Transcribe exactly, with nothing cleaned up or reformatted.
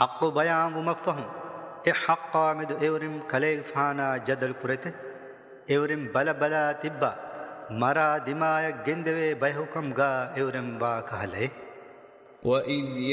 حق بيان ومفهم إحق عمد إورم كليغ فانا جدل كرته إورم بلا بلا تبا مرا دماء جندوي بيحكم غا إورم واكهله. وإذ